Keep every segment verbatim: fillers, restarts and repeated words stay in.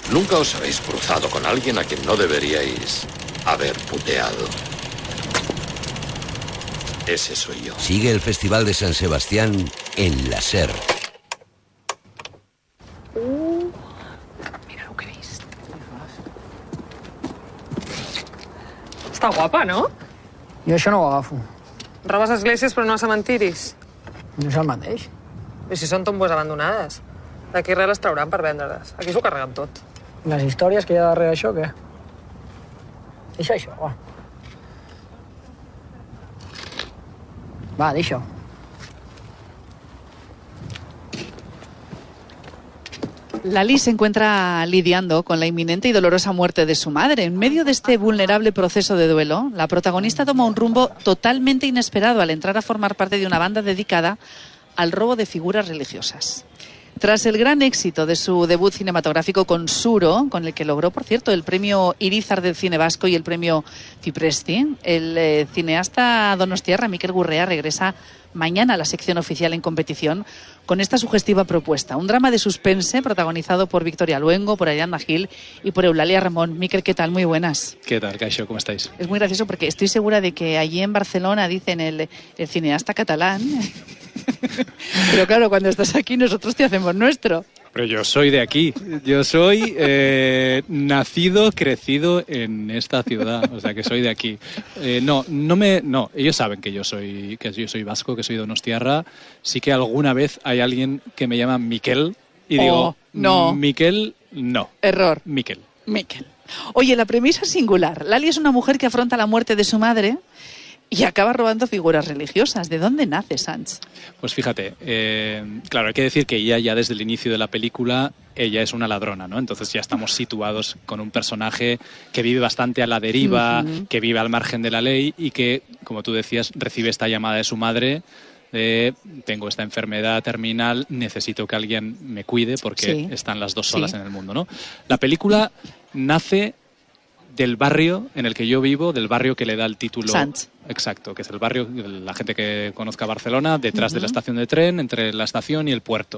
Nunca os habéis cruzado con alguien a quien no deberíais haber puteado. Ese soy yo. Sigue el Festival de San Sebastián en la SER. Uh, mira lo que veis. Està guapa, no? Jo això no ho agafo. Robes esglésies però no a cementiris. No és el mateix. I si són tombes abandonades? D'aquí res les trauran per vendre-les. Aquí s'ho carreguen tot. Les històries que hi ha darrere això, què? Deixa això, va. Va, deixa-ho. Lali se encuentra lidiando con la inminente y dolorosa muerte de su madre. En medio de este vulnerable proceso de duelo, la protagonista toma un rumbo totalmente inesperado al entrar a formar parte de una banda dedicada al robo de figuras religiosas. Tras el gran éxito de su debut cinematográfico con Suro, con el que logró, por cierto, el premio Irizar del cine vasco y el premio Cipresti, el eh, cineasta donostiarra Mikel Gurrea regresa mañana a la sección oficial en competición con esta sugestiva propuesta. Un drama de suspense protagonizado por Victoria Luengo, por Ariadna Gil y por Eulalia Ramón. Mikel, ¿qué tal? Muy buenas. ¿Qué tal, Caixo? ¿Cómo estáis? Es muy gracioso porque estoy segura de que allí en Barcelona dicen el, el cineasta catalán. Pero claro, cuando estás aquí nosotros te hacemos nuestro. Pero yo soy de aquí. Yo soy eh, nacido, crecido en esta ciudad. O sea, que soy de aquí. Eh, no, no me, no. Ellos saben que yo soy, que yo soy vasco, que soy donostiarra. Sí que alguna vez hay alguien que me llama Mikel y digo, oh, no. Mikel, no. Error. Mikel. Mikel. Oye, la premisa es singular. Lali es una mujer que afronta la muerte de su madre y acaba robando figuras religiosas. ¿De dónde nace Sanz? Pues fíjate, eh, claro, hay que decir que ella ya desde el inicio de la película, ella es una ladrona, ¿no? Entonces ya estamos situados con un personaje que vive bastante a la deriva, uh-huh. que vive al margen de la ley y que, como tú decías, recibe esta llamada de su madre de tengo esta enfermedad terminal, necesito que alguien me cuide porque sí. están las dos solas sí. en el mundo, ¿no? La película nace del barrio en el que yo vivo, del barrio que le da el título... Sanz. Exacto, que es el barrio, la gente que conozca Barcelona, detrás uh-huh. de la estación de tren, entre la estación y el puerto.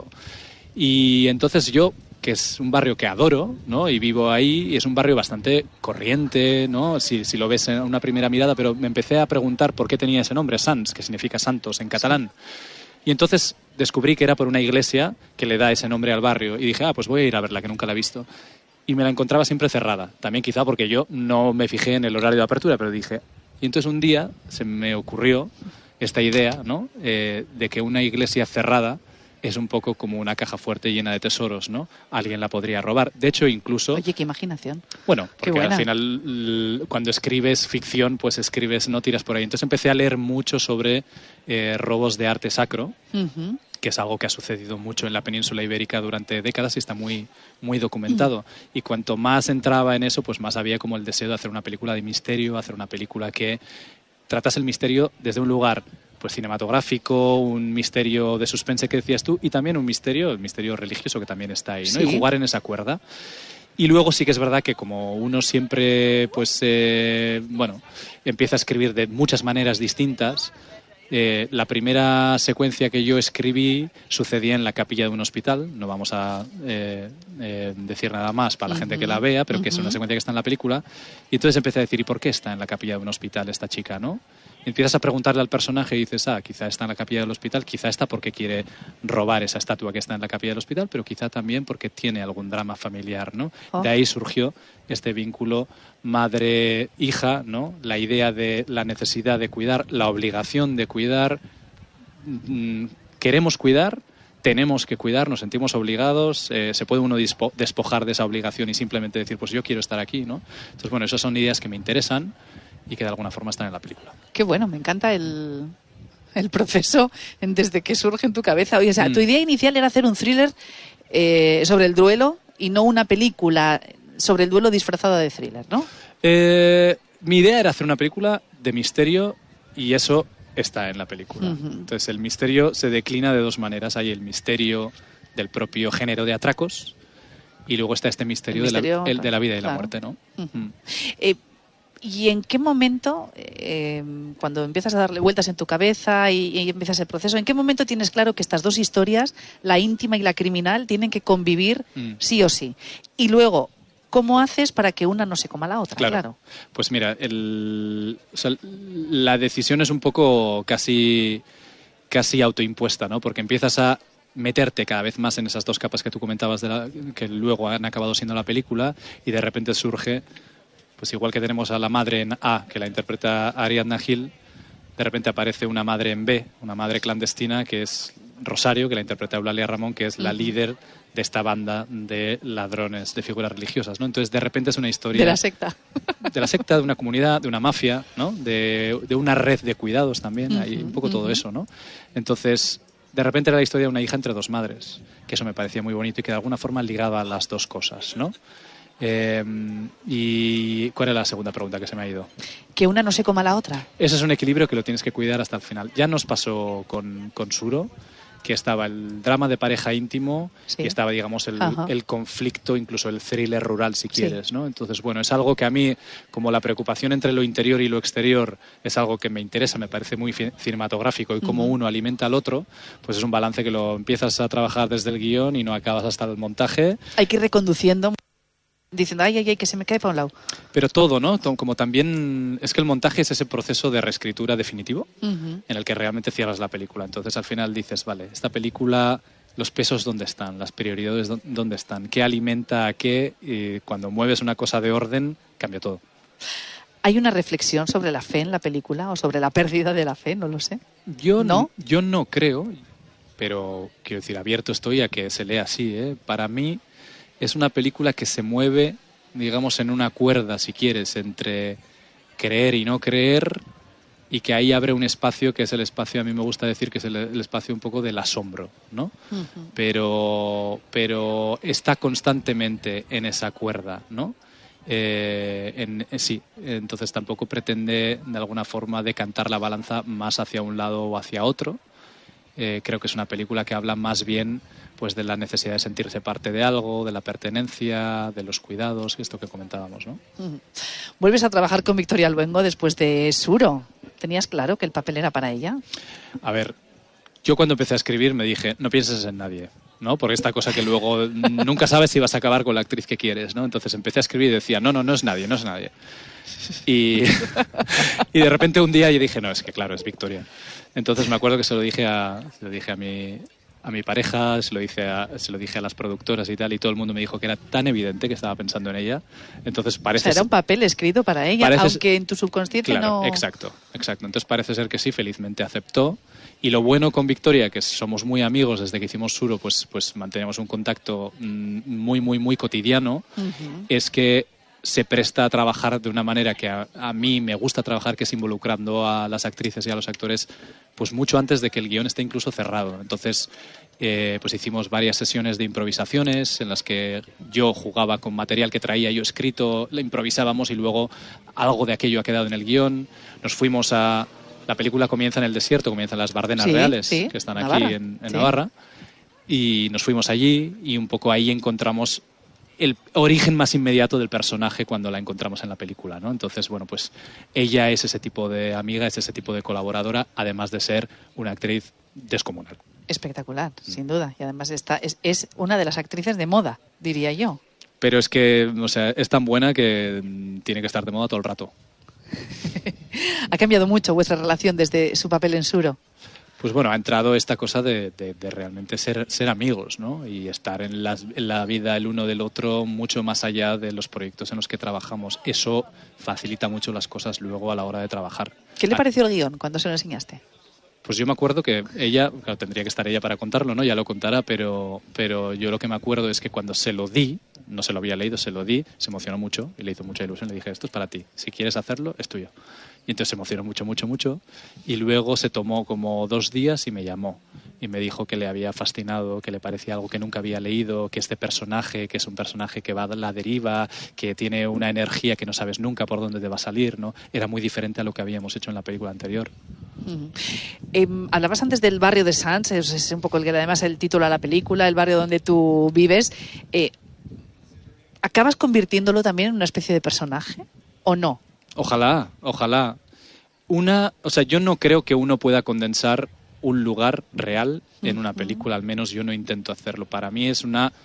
Y entonces yo, que es un barrio que adoro, ¿no? Y vivo ahí, y es un barrio bastante corriente, ¿no? Si, si lo ves en una primera mirada, pero me empecé a preguntar por qué tenía ese nombre, Sants, que significa santos en catalán. Y entonces descubrí que era por una iglesia que le da ese nombre al barrio. Y dije, ah, pues voy a ir a verla, que nunca la he visto. Y me la encontraba siempre cerrada. También quizá porque yo no me fijé en el horario de apertura, pero dije... Y entonces un día se me ocurrió esta idea, ¿no? Eh, de que una iglesia cerrada es un poco como una caja fuerte llena de tesoros, ¿no? Alguien la podría robar. De hecho, incluso... Oye, qué imaginación. Bueno, porque al final cuando escribes ficción, pues escribes, no tiras por ahí. Entonces empecé a leer mucho sobre eh, robos de arte sacro, uh-huh. que es algo que ha sucedido mucho en la península ibérica durante décadas y está muy, muy documentado. Uh-huh. Y cuanto más entraba en eso, pues más había como el deseo de hacer una película de misterio, hacer una película que tratase el misterio desde un lugar pues cinematográfico, un misterio de suspense que decías tú y también un misterio, el misterio religioso que también está ahí, ¿no? Sí. Y jugar en esa cuerda. Y luego sí que es verdad que como uno siempre, pues, eh, bueno, empieza a escribir de muchas maneras distintas, Eh, la primera secuencia que yo escribí sucedía en la capilla de un hospital. No vamos a eh, eh, decir nada más para la uh-huh. gente que la vea, pero que uh-huh. es una secuencia que está en la película. Y entonces empecé a decir, ¿y por qué está en la capilla de un hospital esta chica, no? Y empiezas a preguntarle al personaje y dices, ah, quizá está en la capilla del hospital, quizá está porque quiere robar esa estatua que está en la capilla del hospital, pero quizá también porque tiene algún drama familiar, ¿no? Oh. De ahí surgió este vínculo madre-hija, ¿no? La idea de la necesidad de cuidar, la obligación de cuidar. Queremos cuidar, tenemos que cuidar, nos sentimos obligados, eh, se puede uno dispo- despojar de esa obligación y simplemente decir, pues yo quiero estar aquí, ¿no? Entonces, bueno, esas son ideas que me interesan y que de alguna forma están en la película. Qué bueno, me encanta el, el proceso desde que surge en tu cabeza. Oye, o sea, mm. tu idea inicial era hacer un thriller eh, sobre el duelo y no una película sobre el duelo disfrazado de thriller, ¿no? Eh, mi idea era hacer una película de misterio y eso está en la película. Uh-huh. Entonces el misterio se declina de dos maneras. Hay el misterio del propio género de atracos y luego está este misterio, misterio de, la, el, de la vida y claro. la muerte, ¿no? Uh-huh. Mm. Eh, ¿Y en qué momento, eh, cuando empiezas a darle vueltas en tu cabeza y, y empiezas el proceso, en qué momento tienes claro que estas dos historias, la íntima y la criminal, tienen que convivir mm. sí o sí? Y luego, cómo haces para que una no se coma la otra, claro. claro. Pues mira, el, o sea, la decisión es un poco casi, casi autoimpuesta, ¿no? Porque empiezas a meterte cada vez más en esas dos capas que tú comentabas de la, que luego han acabado siendo la película, y de repente surge, pues igual que tenemos a la madre en A, que la interpreta Ariadna Gil, de repente aparece una madre en B, una madre clandestina, que es Rosario, que la interpreta Eulalia Ramón, que es la uh-huh. líder de esta banda de ladrones, de figuras religiosas, ¿no? Entonces, de repente es una historia... De la secta. De la secta, de una comunidad, de una mafia, ¿no? De, de una red de cuidados también, uh-huh, hay un poco uh-huh. todo eso, ¿no? Entonces, de repente era la historia de una hija entre dos madres, que eso me parecía muy bonito y que de alguna forma ligaba las dos cosas, ¿no? Eh, ¿Y cuál era la segunda pregunta que se me ha ido? Que una no se coma la otra. Ese es un equilibrio que lo tienes que cuidar hasta el final. Ya nos pasó con, con Suro, que estaba el drama de pareja íntimo, sí. y estaba, digamos, el, el conflicto, incluso el thriller rural, si quieres, sí. ¿no? Entonces, bueno, es algo que a mí, como la preocupación entre lo interior y lo exterior, es algo que me interesa, me parece muy cinematográfico, y cómo uh-huh. uno alimenta al otro, pues es un balance que lo empiezas a trabajar desde el guión y no acabas hasta el montaje. Hay que ir reconduciendo, diciendo, ay, ay, ay, que se me cae para un lado. Pero todo, ¿no? Como también... Es que el montaje es ese proceso de reescritura definitivo, uh-huh. en el que realmente cierras la película. Entonces, al final dices, vale, esta película, los pesos dónde están, las prioridades dónde están, qué alimenta a qué, y cuando mueves una cosa de orden, cambia todo. ¿Hay una reflexión sobre la fe en la película o sobre la pérdida de la fe? No lo sé. Yo no, yo no creo, pero quiero decir, abierto estoy a que se lea así, ¿eh? Para mí... Es una película que se mueve, digamos, en una cuerda, si quieres, entre creer y no creer, y que ahí abre un espacio que es el espacio, a mí me gusta decir que es el, el espacio un poco del asombro, ¿no? Uh-huh. Pero, pero está constantemente en esa cuerda, ¿no? Eh, en, en, sí, entonces tampoco pretende de alguna forma decantar la balanza más hacia un lado o hacia otro. Eh, creo que es una película que habla más bien pues de la necesidad de sentirse parte de algo, de la pertenencia, de los cuidados, esto que comentábamos, ¿no? Uh-huh. Vuelves a trabajar con Victoria Luengo después de Suro. ¿Tenías claro que el papel era para ella? A ver, yo cuando empecé a escribir me dije, no pienses en nadie, ¿no? Porque esta cosa que luego nunca sabes si vas a acabar con la actriz que quieres, ¿no? Entonces empecé a escribir y decía, no, no, no es nadie, no es nadie. Y, y de repente un día yo dije, no, es que claro, es Victoria. Entonces me acuerdo que se lo dije a, se lo dije a mi... a mi pareja, se lo, dije a, se lo dije a las productoras y tal, y todo el mundo me dijo que era tan evidente que estaba pensando en ella. Entonces parece... O sea, era un papel escrito para ella, parece, aunque en tu subconsciente claro, no... exacto, exacto. Entonces parece ser que sí, felizmente aceptó. Y lo bueno con Victoria, que somos muy amigos desde que hicimos Suro, pues, pues mantenemos un contacto muy, muy, muy cotidiano, uh-huh. es que se presta a trabajar de una manera que a, a mí me gusta trabajar, que es involucrando a las actrices y a los actores pues mucho antes de que el guión esté incluso cerrado. Entonces, eh, pues hicimos varias sesiones de improvisaciones en las que yo jugaba con material que traía yo escrito, lo improvisábamos y luego algo de aquello ha quedado en el guión. Nos fuimos a... La película comienza en el desierto, comienza en las Bardenas sí, Reales, sí, que están Navarra. aquí en, en sí. Navarra, y nos fuimos allí y un poco ahí encontramos el origen más inmediato del personaje cuando la encontramos en la película, ¿no? Entonces, bueno, pues ella es ese tipo de amiga, es ese tipo de colaboradora, además de ser una actriz descomunal. Espectacular, mm. sin duda. Y además está, es, es una de las actrices de moda, diría yo. Pero es que, o sea, es tan buena que tiene que estar de moda todo el rato. ¿Ha cambiado mucho vuestra relación desde su papel en Suro? Pues bueno, ha entrado esta cosa de, de, de realmente ser, ser amigos, ¿no? Y estar en, las, en la vida el uno del otro mucho más allá de los proyectos en los que trabajamos. Eso facilita mucho las cosas luego a la hora de trabajar. ¿Qué le pareció el guión cuando se lo enseñaste? Pues yo me acuerdo que ella, claro, tendría que estar ella para contarlo, ¿no? Ya lo contará, pero, pero yo lo que me acuerdo es que cuando se lo di, no se lo había leído, se lo di, se emocionó mucho y le hizo mucha ilusión. Le dije, esto es para ti, si quieres hacerlo, es tuyo. Y entonces se emocionó mucho, mucho, mucho. Y luego se tomó como dos días y me llamó. Y me dijo que le había fascinado, que le parecía algo que nunca había leído, que este personaje, que es un personaje que va a la deriva, que tiene una energía que no sabes nunca por dónde te va a salir, ¿no? Era muy diferente a lo que habíamos hecho en la película anterior. Uh-huh. Eh, hablabas antes del barrio de Sants, es, es un poco el que además el título a la película, el barrio donde tú vives. Eh, ¿Acabas convirtiéndolo también en una especie de personaje o no? Ojalá, ojalá. Una, o sea, yo no creo que uno pueda condensar un lugar real en una película, al menos yo no intento hacerlo. Para mí es una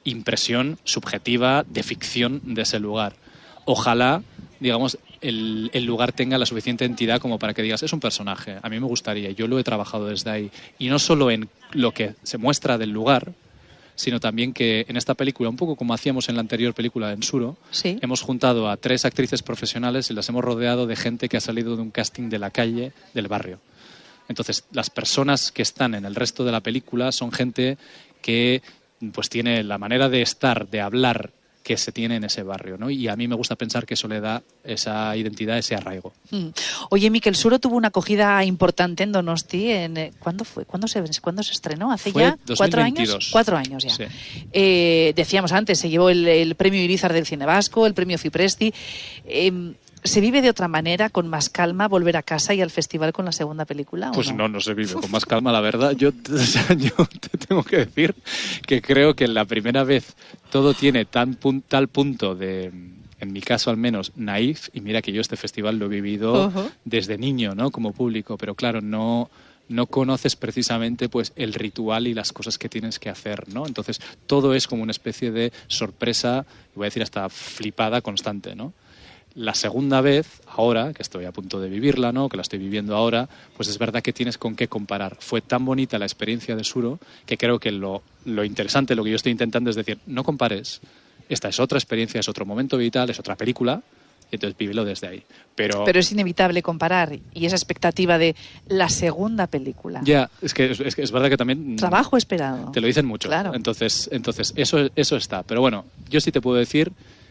impresión subjetiva de ficción de ese lugar. Ojalá, digamos, el, el lugar tenga la suficiente entidad como para que digas, es un personaje. A mí me gustaría, yo lo he trabajado desde ahí. Y no solo en lo que se muestra del lugar, sino también que en esta película, un poco como hacíamos en la anterior película de Ensuro, sí. hemos juntado a tres actrices profesionales y las hemos rodeado de gente que ha salido de un casting de la calle, del barrio. Entonces, las personas que están en el resto de la película son gente que pues tiene la manera de estar, de hablar, que se tiene en ese barrio, ¿no? Y a mí me gusta pensar que eso le da esa identidad, ese arraigo. Mm. Oye, Mikel, Suro tuvo una acogida importante en Donosti. En, ¿Cuándo fue? ¿Cuándo se, ¿cuándo se estrenó? ¿Hace fue ya dos mil cuatro veintidós. años? Cuatro años ya. Sí. Eh, decíamos antes, se llevó el, el premio Irizar del Cine Vasco, el premio Fipresti. Eh, ¿Se vive de otra manera, con más calma, volver a casa y al festival con la segunda película? ¿o Pues no? no, no se vive con más calma, la verdad. Yo, o sea, yo te tengo que decir que creo que la primera vez todo tiene tan pun- tal punto de, en mi caso al menos, naif, y mira que yo este festival lo he vivido Uh-huh. desde niño, ¿no? Como público, pero claro, no... no conoces precisamente pues el ritual y las cosas que tienes que hacer, ¿no? Entonces, todo es como una especie de sorpresa, y voy a decir hasta flipada constante, ¿no? La segunda vez, ahora, que estoy a punto de vivirla, ¿no? Que la estoy viviendo ahora, pues es verdad que tienes con qué comparar. Fue tan bonita la experiencia de Suro que creo que lo, lo interesante, lo que yo estoy intentando es decir, no compares. Esta es otra experiencia, es otro momento vital, es otra película, y entonces vívelo desde ahí. Pero, Pero es inevitable comparar, y esa expectativa de la segunda película. ya, es que es, es, que es verdad que también... Trabajo esperado. Te lo dicen mucho. Claro. Entonces, entonces eso, eso está. Pero bueno, yo sí te puedo decir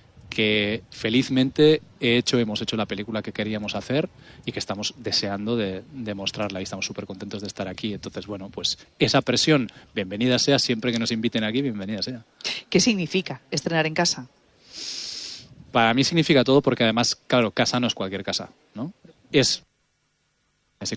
que felizmente he hecho, hemos hecho la película que queríamos hacer y que estamos deseando de, de mostrarla y estamos súper contentos de estar aquí. Entonces, bueno, pues esa presión, bienvenida sea, siempre que nos inviten aquí, bienvenida sea. ¿Qué significa estrenar en casa? Para mí significa todo porque además, claro, casa no es cualquier casa, ¿no? Es... ese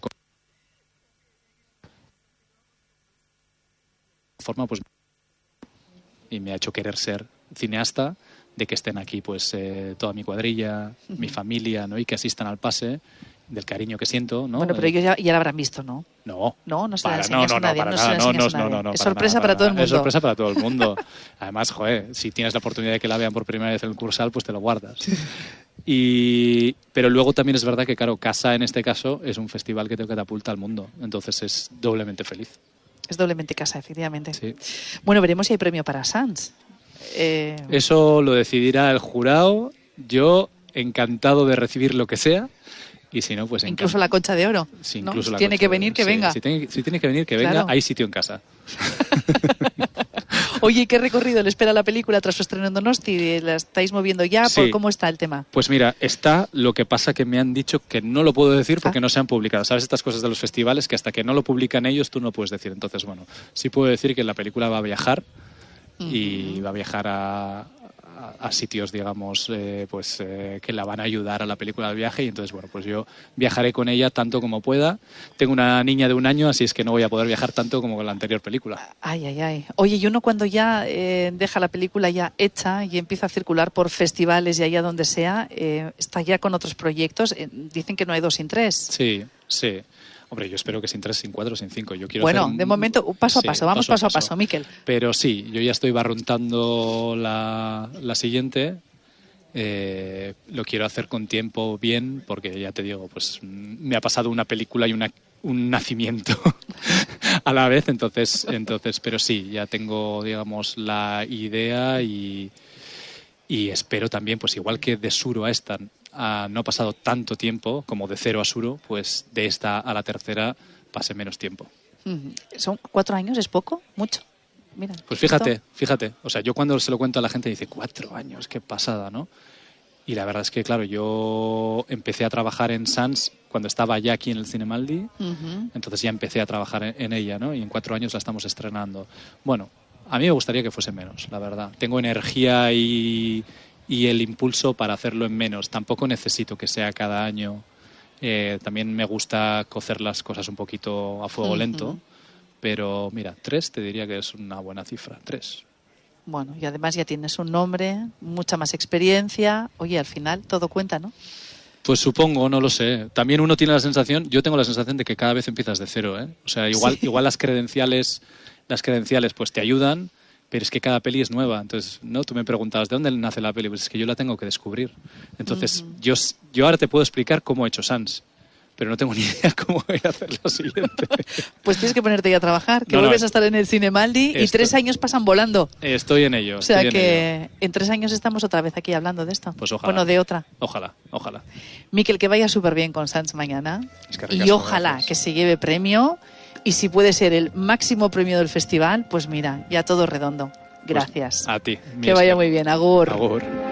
forma, pues... y me ha hecho querer ser cineasta, de que estén aquí pues eh, toda mi cuadrilla, uh-huh. mi familia, ¿no? Y que asistan al pase, del cariño que siento, ¿no? Bueno, pero ellos ya, ya la habrán visto, ¿no? No, no, no se para, la enseñas no, no, a nadie, no, para no, nada, se la no, enseñas no, a nadie. no, no, es para sorpresa nada, para, para todo el nada. mundo. Es sorpresa para todo el mundo. Además, joder, si tienes la oportunidad de que la vean por primera vez en el Cursal, pues te lo guardas. Y, pero luego también es verdad que, claro, Casa en este caso es un festival que te catapulta al mundo. Entonces es doblemente feliz. Es doblemente Casa, efectivamente. Sí. Bueno, veremos si hay premio para Sanz. Eh... Eso lo decidirá el jurado. Yo, encantado de recibir lo que sea. Y si no, pues encantado. Incluso la Concha de Oro. Sí, ¿no? incluso Si la tiene Concha que de venir, Oro. que Sí, venga. Si tiene, si tiene que venir, que venga. Claro. Hay sitio en casa. Oye, ¿qué recorrido le espera la película tras su estreno en Donosti? ¿La estáis moviendo ya? Sí. ¿Por cómo está el tema? Pues mira, está, lo que pasa que me han dicho que no lo puedo decir porque ah. no se han publicado. ¿Sabes estas cosas de los festivales? Que hasta que no lo publican ellos tú no puedes decir. Entonces, bueno, sí puedo decir que la película va a viajar uh-huh. y va a viajar a, a, a sitios, digamos, eh, pues eh, que la van a ayudar a la película del viaje. Y entonces, bueno, pues yo viajaré con ella tanto como pueda. Tengo una niña de un año, así es que no voy a poder viajar tanto como con la anterior película. Ay, ay, ay. Oye, y uno cuando ya eh, deja la película ya hecha y empieza a circular por festivales y allá donde sea, eh, está ya con otros proyectos. Eh, dicen que no hay dos sin tres. Sí, sí. Hombre, yo espero que sin tres, sin cuatro, sin cinco. Yo quiero bueno, hacer... de momento, paso sí, a paso. Vamos paso, paso a paso, Mikel. Pero sí, yo ya estoy barruntando la, la siguiente. Eh, lo quiero hacer con tiempo bien, porque ya te digo, pues me ha pasado una película y una, un nacimiento a la vez. Entonces, entonces, pero sí, ya tengo, digamos, la idea y, y espero también, pues igual que de Suro a esta... Uh, no ha pasado tanto tiempo como de cero a Suro, pues de esta a la tercera pase menos tiempo. Mm, ¿Son cuatro años? ¿Es poco? ¿Mucho? Mira, pues fíjate, esto... fíjate. O sea, yo cuando se lo cuento a la gente dice, cuatro años, qué pasada, ¿no? Y la verdad es que, claro, yo empecé a trabajar en Sanz cuando estaba ya aquí en el Cinemaldi, uh-huh. entonces ya empecé a trabajar en, en ella, ¿no? Y en cuatro años la estamos estrenando. Bueno, a mí me gustaría que fuese menos, la verdad. Tengo energía y... y el impulso para hacerlo en menos. Tampoco necesito que sea cada año. Eh, también me gusta cocer las cosas un poquito a fuego uh-huh. lento. Pero mira, tres te diría que es una buena cifra. Tres. Bueno, y además ya tienes un nombre, mucha más experiencia. Oye, al final todo cuenta, ¿no? Pues supongo, no lo sé. También uno tiene la sensación, yo tengo la sensación de que cada vez empiezas de cero, ¿eh? O sea, igual, sí. igual las credenciales, las credenciales pues te ayudan, pero es que cada peli es nueva. Entonces, no, tú me preguntabas, ¿de dónde nace la peli? Pues es que yo la tengo que descubrir. Entonces, uh-huh. yo, yo ahora te puedo explicar cómo he hecho Sans, pero no tengo ni idea cómo voy a hacer lo siguiente. Pues tienes que ponerte ya a trabajar, que no, vuelves no, a estar en el Cinemaldi y tres años pasan volando. Estoy en ello. O sea estoy que en, ello. en tres años estamos otra vez aquí hablando de esto. Pues ojalá. Bueno, de otra. Ojalá, ojalá. Miquel, que vaya súper bien con Sans mañana. Es que y ricasco, ojalá gracias. que se lleve premio. Y si puede ser el máximo premio del festival, pues mira, ya todo redondo. Gracias. Pues a ti. Que vaya muy bien. Agur. Agur.